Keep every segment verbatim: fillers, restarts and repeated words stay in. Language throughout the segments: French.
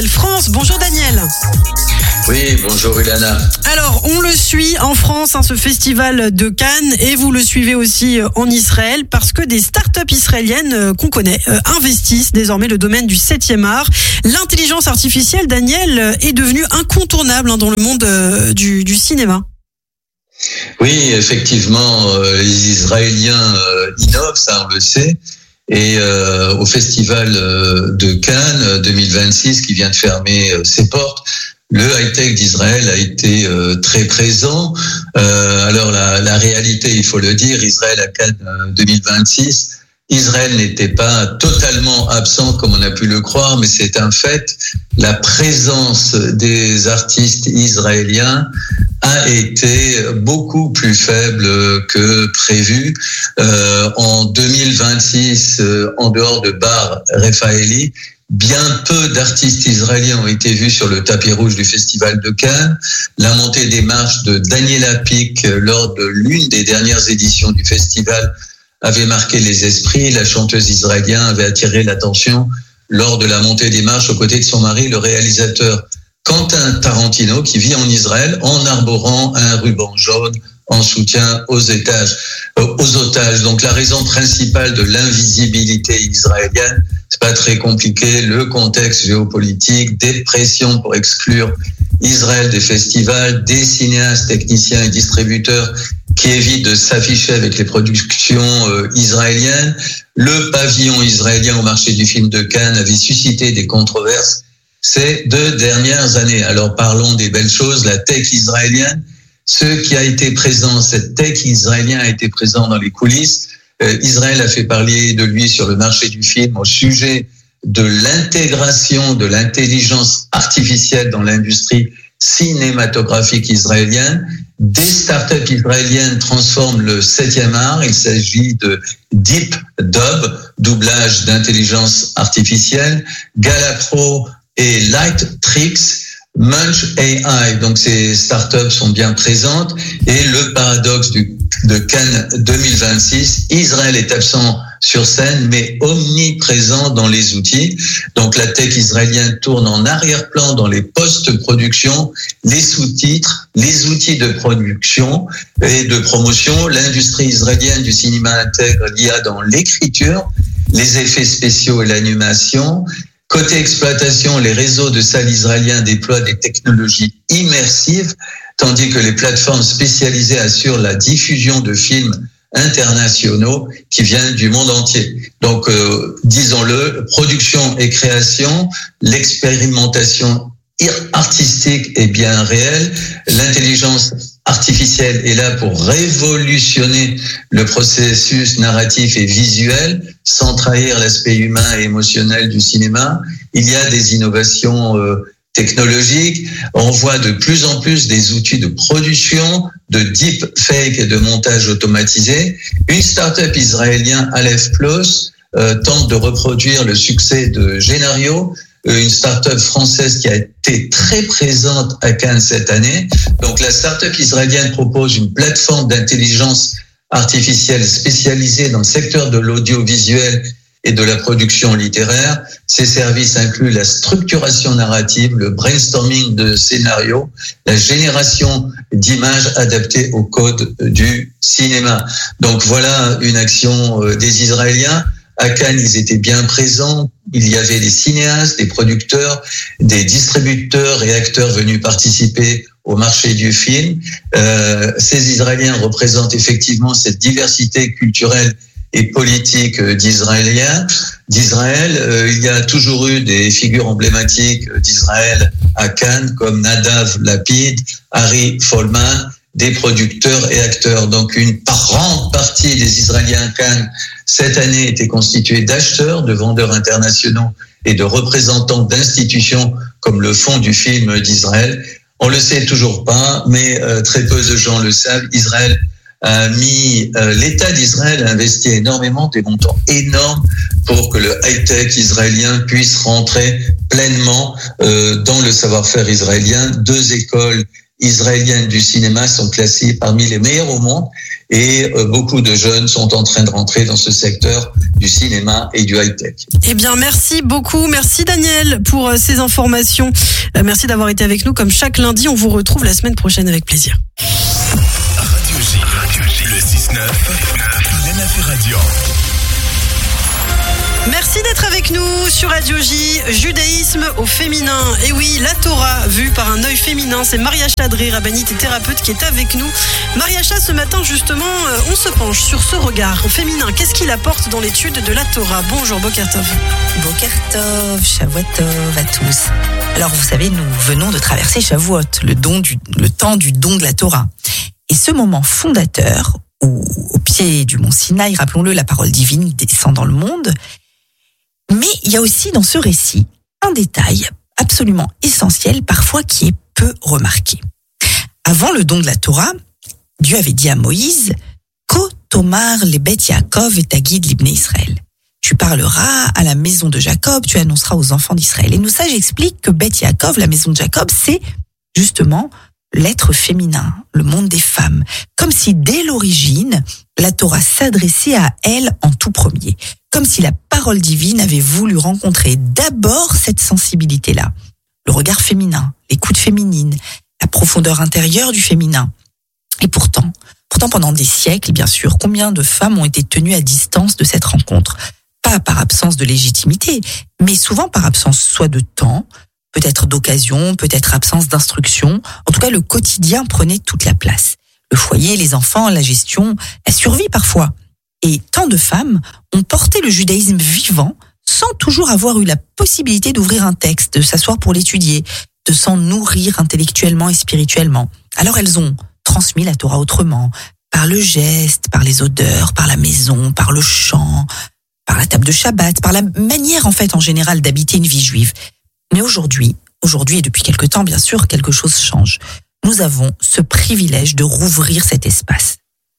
France, bonjour Daniel. Oui, bonjour Ilana. Alors, on le suit en France, hein, ce festival de Cannes, et vous le suivez aussi en Israël, parce que des startups israéliennes euh, qu'on connaît euh, investissent désormais le domaine du septième art. L'intelligence artificielle, Daniel, euh, est devenue incontournable hein, dans le monde euh, du, du cinéma. Oui, effectivement, euh, les Israéliens euh, innovent, ça on le sait. Et euh, au festival euh, de Cannes deux mille vingt-six, qui vient de fermer euh, ses portes, le high-tech d'Israël a été euh, très présent. Euh, alors la, la réalité, il faut le dire, Israël à Cannes euh, deux mille vingt-six, Israël n'était pas totalement absent comme on a pu le croire, mais c'est un fait. La présence des artistes israéliens a été beaucoup plus faible que prévu. Euh, en deux mille vingt-six, euh, en dehors de Bar Refaeli, bien peu d'artistes israéliens ont été vus sur le tapis rouge du Festival de Cannes. La montée des marches de Daniela Pic lors de l'une des dernières éditions du festival avait marqué les esprits. La chanteuse israélienne avait attiré l'attention lors de la montée des marches aux côtés de son mari, le réalisateur Quentin Tarantino, qui vit en Israël en arborant un ruban jaune en soutien aux étages, aux otages. Donc la raison principale de l'invisibilité israélienne, c'est pas très compliqué, le contexte géopolitique, des pressions pour exclure Israël des festivals, des cinéastes, techniciens et distributeurs qui évitent de s'afficher avec les productions euh, israéliennes. Le pavillon israélien au marché du film de Cannes avait suscité des controverses ces deux dernières années. Alors parlons des belles choses, la tech israélienne. Ce qui a été présent, cette tech israélienne a été présent dans les coulisses. Euh, Israël a fait parler de lui sur le marché du film au sujet de l'intégration de l'intelligence artificielle dans l'industrie cinématographique israélienne. Des startups israéliennes transforment le septième art. Il s'agit de Deep Dub, doublage d'intelligence artificielle, Galapro et Lightrix, Munch A I. Donc ces startups sont bien présentes. Et le paradoxe du, de Cannes deux mille vingt-six, Israël est absent sur scène, mais omniprésent dans les outils. Donc la tech israélienne tourne en arrière-plan dans les post-production, les sous-titres, les outils de production et de promotion. L'industrie israélienne du cinéma intègre l'I A dans l'écriture, les effets spéciaux et l'animation. Côté exploitation, les réseaux de salles israéliens déploient des technologies immersives, tandis que les plateformes spécialisées assurent la diffusion de films internationaux qui viennent du monde entier. Donc, euh, disons-le, production et création, l'expérimentation artistique est bien réelle. L'intelligence artificielle est là pour révolutionner le processus narratif et visuel, sans trahir l'aspect humain et émotionnel du cinéma. Il y a des innovations euh, technologiques. On voit de plus en plus des outils de production, de deepfake et de montage automatisé. Une start-up israélienne, Aleph Plus, euh, tente de reproduire le succès de Génario, une start-up française qui a été très présente à Cannes cette année. Donc la start-up israélienne propose une plateforme d'intelligence artificielle spécialisée dans le secteur de l'audiovisuel et de la production littéraire. Ces services incluent la structuration narrative, le brainstorming de scénarios, la génération d'images adaptées au code du cinéma. Donc voilà une action des Israéliens. À Cannes, ils étaient bien présents. Il y avait des cinéastes, des producteurs, des distributeurs et acteurs venus participer au marché du film. Euh, ces Israéliens représentent effectivement cette diversité culturelle et politique d'Israéliens. D'Israël, euh, il y a toujours eu des figures emblématiques d'Israël à Cannes, comme Nadav Lapid, Harry Folman, des producteurs et acteurs. Donc une grande partie des Israéliens à Cannes cette année était constituée d'acheteurs, de vendeurs internationaux et de représentants d'institutions comme le Fonds du film d'Israël. On le sait toujours pas, mais euh, très peu de gens le savent. Israël a mis, euh, l'État d'Israël a investi énormément, des montants énormes pour que le high-tech israélien puisse rentrer pleinement euh, dans le savoir-faire israélien. Deux écoles israéliennes du cinéma sont classées parmi les meilleures au monde et euh, beaucoup de jeunes sont en train de rentrer dans ce secteur du cinéma et du high-tech. Eh bien, merci beaucoup. Merci Daniel pour euh, ces informations. Euh, merci d'avoir été avec nous comme chaque lundi. On vous retrouve la semaine prochaine avec plaisir. Radio J, Radio J, le six neuf, Lena Ferradian. Merci d'être avec nous sur Radio J, judaïsme au féminin. Et oui, la Torah vue par un œil féminin, c'est Maria Chadré, rabbinite et thérapeute qui est avec nous. Maria Chadré, ce matin justement, on se penche sur ce regard féminin. Qu'est-ce qu'il apporte dans l'étude de la Torah? Bonjour, Boker Tov. Boker Tov, Shavuot Tov à tous. Alors vous savez, nous venons de traverser Shavuot, le, don du, le temps du don de la Torah. Et ce moment fondateur, où au pied du mont Sinaï, rappelons-le, la parole divine descend dans le monde. Mais il y a aussi dans ce récit un détail absolument essentiel, parfois qui est peu remarqué. Avant le don de la Torah, Dieu avait dit à Moïse « Ko tomar le bet Yaakov et tagid libnei Israël ». Tu parleras à la maison de Jacob, tu annonceras aux enfants d'Israël. Et nos sages expliquent que Bet Yaakov, la maison de Jacob, c'est justement l'être féminin, le monde des femmes. Comme si dès l'origine, la Torah s'adressait à elle en tout premier. Comme si la parole divine avait voulu rencontrer d'abord cette sensibilité-là. Le regard féminin, l'écoute féminine, la profondeur intérieure du féminin. Et pourtant, pourtant pendant des siècles, bien sûr, combien de femmes ont été tenues à distance de cette rencontre? Pas par absence de légitimité, mais souvent par absence soit de temps, peut-être d'occasion, peut-être absence d'instruction. En tout cas, le quotidien prenait toute la place. Le foyer, les enfants, la gestion, la survie parfois. Et tant de femmes ont porté le judaïsme vivant sans toujours avoir eu la possibilité d'ouvrir un texte, de s'asseoir pour l'étudier, de s'en nourrir intellectuellement et spirituellement. Alors elles ont transmis la Torah autrement, par le geste, par les odeurs, par la maison, par le chant, par la table de Shabbat, par la manière en fait en général d'habiter une vie juive. Mais aujourd'hui, aujourd'hui et depuis quelque temps bien sûr, quelque chose change. Nous avons ce privilège de rouvrir cet espace,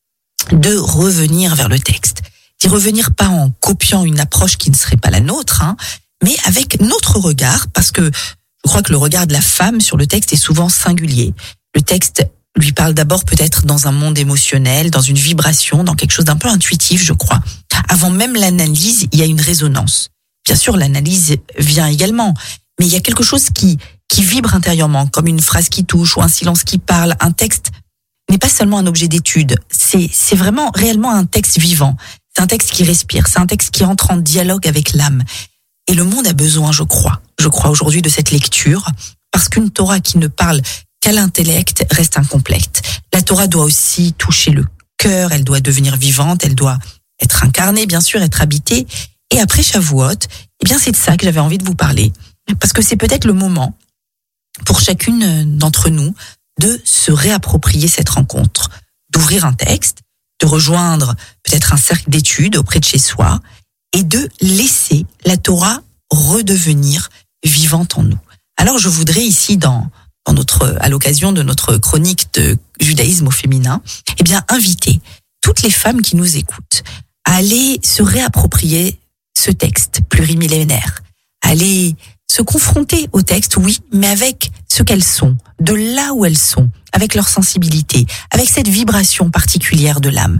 de revenir vers le texte, d'y revenir pas en copiant une approche qui ne serait pas la nôtre, hein, mais avec notre regard, parce que je crois que le regard de la femme sur le texte est souvent singulier. Le texte lui parle d'abord peut-être dans un monde émotionnel, dans une vibration, dans quelque chose d'un peu intuitif, je crois. Avant même l'analyse, il y a une résonance. Bien sûr, l'analyse vient également, mais il y a quelque chose qui qui vibre intérieurement, comme une phrase qui touche ou un silence qui parle. Un texte n'est pas seulement un objet d'étude, c'est c'est vraiment réellement un texte vivant. C'est un texte qui respire, c'est un texte qui entre en dialogue avec l'âme. Et le monde a besoin, je crois, je crois aujourd'hui de cette lecture, parce qu'une Torah qui ne parle qu'à l'intellect reste incomplète. La Torah doit aussi toucher le cœur, elle doit devenir vivante, elle doit être incarnée, bien sûr, être habitée. Et après Shavuot, eh bien c'est de ça que j'avais envie de vous parler, parce que c'est peut-être le moment pour chacune d'entre nous de se réapproprier cette rencontre, d'ouvrir un texte, de rejoindre peut-être un cercle d'études auprès de chez soi et de laisser la Torah redevenir vivante en nous. Alors je voudrais ici, dans, dans notre, à l'occasion de notre chronique de judaïsme au féminin, eh bien inviter toutes les femmes qui nous écoutent à aller se réapproprier ce texte plurimillénaire, à aller se confronter au texte, oui, mais avec ce qu'elles sont, de là où elles sont, avec leur sensibilité, avec cette vibration particulière de l'âme.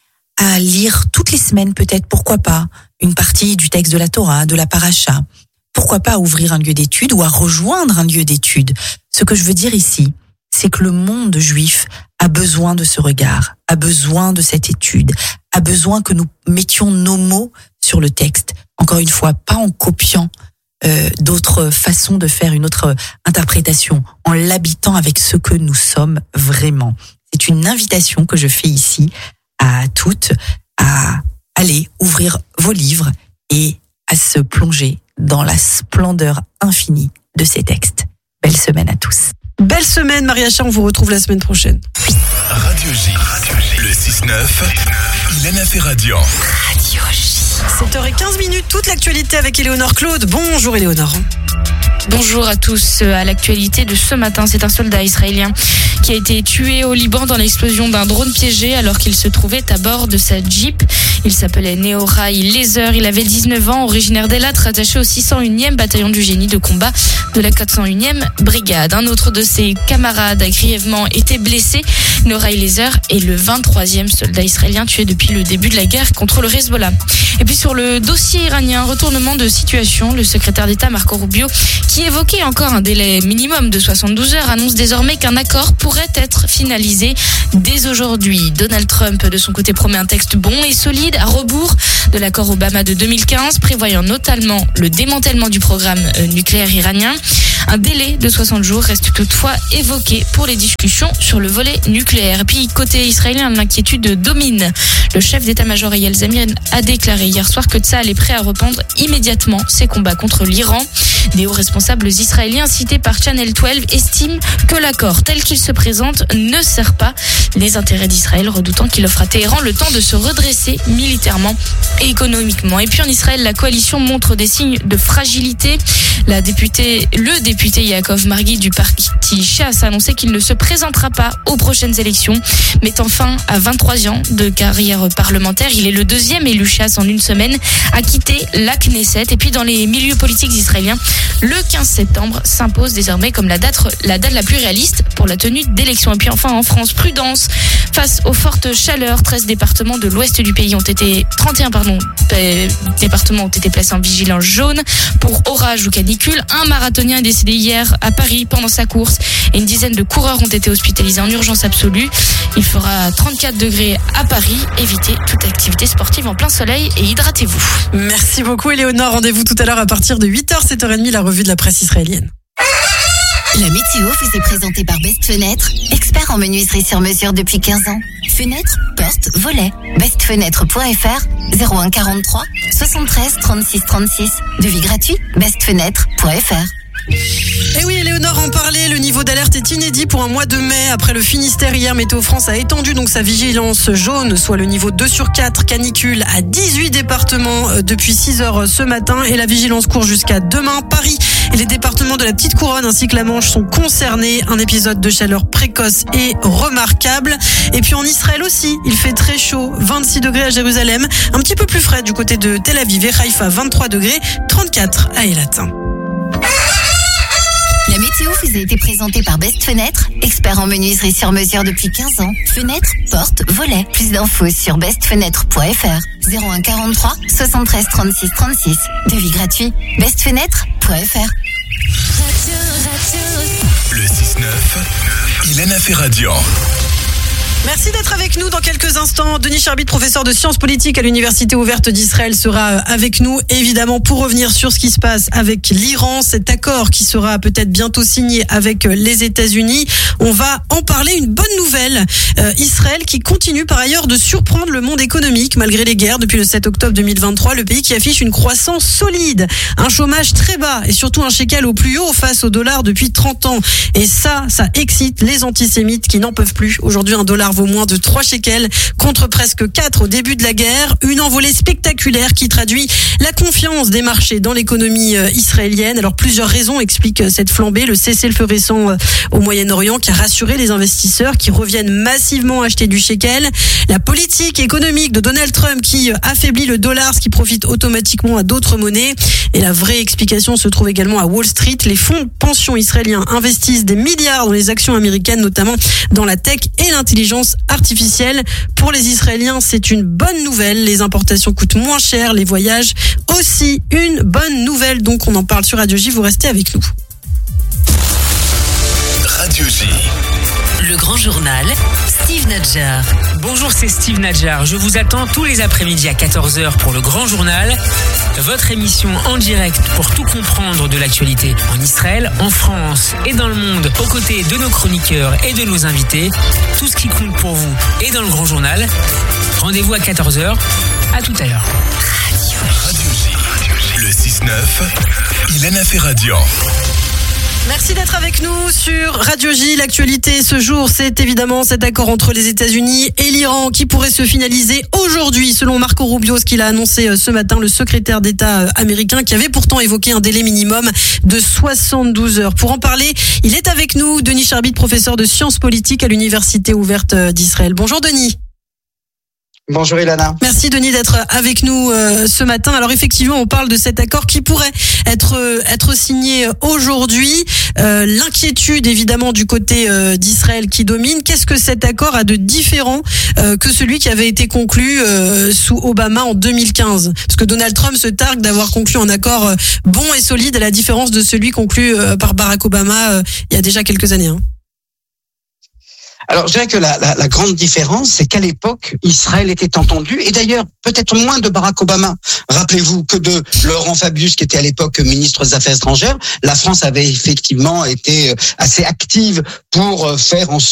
À lire toutes les semaines peut-être, pourquoi pas, une partie du texte de la Torah, de la paracha. Pourquoi pas ouvrir un lieu d'étude ou à rejoindre un lieu d'étude. Ce que je veux dire ici, c'est que le monde juif a besoin de ce regard, a besoin de cette étude, a besoin que nous mettions nos mots sur le texte. Encore une fois, pas en copiant Euh, d'autres façons de faire une autre interprétation, en l'habitant avec ce que nous sommes vraiment. C'est une invitation que je fais ici à toutes à aller ouvrir vos livres et à se plonger dans la splendeur infinie de ces textes. Belle semaine à tous. Belle semaine, Maria Chadré, on vous retrouve la semaine prochaine. Radio J, Radio J, le six neuf, Lena Ferradian. Radio J. sept heures quinze minutes, toute l'actualité avec Éléonore Claude. Bonjour Éléonore. Bonjour à tous. À l'actualité de ce matin, c'est un soldat israélien qui a été tué au Liban dans l'explosion d'un drone piégé alors qu'il se trouvait à bord de sa Jeep. Il s'appelait Nehorai Laser. Il avait dix-neuf ans, originaire d'Elat, rattaché au six cent unième bataillon du génie de combat de la quatre cent unième brigade. Un autre de ses camarades a grièvement été blessé. Nehorai Laser est le vingt-troisième soldat israélien tué depuis le début de la guerre contre le Hezbollah. Et puis sur le dossier iranien, retournement de situation, le secrétaire d'État Marco Rubio, qui évoquait encore un délai minimum de soixante-douze heures, annonce désormais qu'un accord pourrait être finalisé dès aujourd'hui. Donald Trump, de son côté, promet un texte bon et solide à rebours de l'accord Obama de deux mille quinze, prévoyant notamment le démantèlement du programme nucléaire iranien. Un délai de soixante jours reste toutefois évoqué pour les discussions sur le volet nucléaire. Et puis, côté israélien, l'inquiétude domine. Le chef d'état-major Eyal Zamir a déclaré hier soir que Tsahal est prêt à reprendre immédiatement ses combats contre l'Iran. Des hauts responsables israéliens cités par Channel douze estiment que l'accord tel qu'il se présente ne sert pas les intérêts d'Israël, redoutant qu'il offre à Téhéran le temps de se redresser militairement et économiquement. Et puis en Israël, la coalition montre des signes de fragilité. La députée, le député Yaakov Margui du parti Shas a annoncé qu'il ne se présentera pas aux prochaines élections, mettant fin à vingt-trois ans de carrière parlementaire. Il est le deuxième élu Shas en une semaine à quitter la Knesset. Et puis dans les milieux politiques israéliens, le quinze septembre s'impose désormais comme la date, la date la plus réaliste pour la tenue d'élections. Et puis enfin en France, prudence face aux fortes chaleurs. treize départements de l'ouest du pays ont été, trente et un pardon, départements ont été placés en vigilance jaune pour orage ou canicule. Un marathonien est décédé hier à Paris pendant sa course et une dizaine de coureurs ont été hospitalisés en urgence absolue. Il fera trente-quatre degrés à Paris. Évitez toute activité sportive en plein soleil et hydratez-vous. Merci beaucoup Éléonore. Rendez-vous tout à l'heure à partir de huit heures, sept heures trente, la revue de la presse israélienne. La météo vous est présentée par Best Fenêtre, expert en menuiserie sur mesure depuis quinze ans. Fenêtres, portes, volets. best fenêtre point f r, zéro un quarante-trois soixante-treize trente-six trente-six. Devis gratuit, best fenêtre point f r. Et oui, Éléonore en parlait, le niveau d'alerte est inédit pour un mois de mai. Après le Finistère, hier, Météo France a étendu donc sa vigilance jaune, soit le niveau deux sur quatre, canicule, à dix-huit départements depuis six heures ce matin. Et la vigilance court jusqu'à demain. Paris et les départements de la Petite Couronne ainsi que la Manche sont concernés. Un épisode de chaleur précoce et remarquable. Et puis en Israël aussi, il fait très chaud, vingt-six degrés à Jérusalem, un petit peu plus frais du côté de Tel Aviv et Haïfa, vingt-trois degrés, trente-quatre à Eilat. La météo vous a été présentée par Best Fenêtre, expert en menuiserie sur mesure depuis quinze ans. Fenêtres, portes, volets. Plus d'infos sur best fenêtre point f r, zéro un quarante-trois soixante-treize trente-six trente-six. Devis gratuit, best fenêtre point f r. Le six neuf, Ilana Ferradian. Merci d'être avec nous dans quelques instants. Denis Charbit, professeur de sciences politiques à l'Université ouverte d'Israël, sera avec nous, évidemment, pour revenir sur ce qui se passe avec l'Iran, cet accord qui sera peut-être bientôt signé avec les États-Unis. On va en parler. Une bonne nouvelle, euh, Israël qui continue par ailleurs de surprendre le monde économique malgré les guerres. Depuis le sept octobre deux mille vingt-trois, le pays qui affiche une croissance solide, un chômage très bas et surtout un shekel au plus haut face au dollar depuis trente ans. Et ça, ça excite les antisémites qui n'en peuvent plus. Aujourd'hui, un dollar vaut moins de trois shekels contre presque quatre au début de la guerre. Une envolée spectaculaire qui traduit la confiance des marchés dans l'économie israélienne. Alors plusieurs raisons expliquent cette flambée. Le cessez-le-feu récent au Moyen-Orient qui a rassuré les investisseurs qui reviennent massivement acheter du shekel. La politique économique de Donald Trump qui affaiblit le dollar, ce qui profite automatiquement à d'autres monnaies. Et la vraie explication se trouve également à Wall Street. Les fonds de pension israéliens investissent des milliards dans les actions américaines, notamment dans la tech et l'intelligence artificielle. Pour les Israéliens, c'est une bonne nouvelle. Les importations coûtent moins cher, les voyages aussi. Une bonne nouvelle. Donc on en parle sur Radio J. Vous restez avec nous. Radio J. Le grand journal, Steve Nadjar. Bonjour, c'est Steve Nadjar. Je vous attends tous les après-midi à quatorze heures pour le grand journal. Votre émission en direct pour tout comprendre de l'actualité en Israël, en France et dans le monde, aux côtés de nos chroniqueurs et de nos invités. Tout ce qui compte pour vous est dans le grand journal. Rendez-vous à quatorze heures. À tout à l'heure. Radio J. Le six neuf, Ilana Ferradian. Merci Merci d'être avec nous sur Radio J. L'actualité ce jour, c'est évidemment cet accord entre les États-Unis et l'Iran qui pourrait se finaliser aujourd'hui, selon Marco Rubio, ce qu'il a annoncé ce matin, le secrétaire d'État américain, qui avait pourtant évoqué un délai minimum de soixante-douze heures. Pour en parler, il est avec nous, Denis Charbit, professeur de sciences politiques à l'Université ouverte d'Israël. Bonjour Denis. Bonjour Ilana. Merci Denis d'être avec nous euh, ce matin. Alors effectivement, on parle de cet accord qui pourrait être euh, être signé aujourd'hui. Euh, l'inquiétude évidemment du côté euh, d'Israël qui domine. Qu'est-ce que cet accord a de différent euh, que celui qui avait été conclu euh, sous Obama en deux mille quinze? Parce que Donald Trump se targue d'avoir conclu un accord euh, bon et solide, à la différence de celui conclu euh, par Barack Obama euh, il y a déjà quelques années. Hein. Alors, je dirais que la, la, la grande différence, c'est qu'à l'époque, Israël était entendu, et d'ailleurs, peut-être moins de Barack Obama, rappelez-vous, que de Laurent Fabius, qui était à l'époque ministre des Affaires étrangères. La France avait effectivement été assez active pour faire en sorte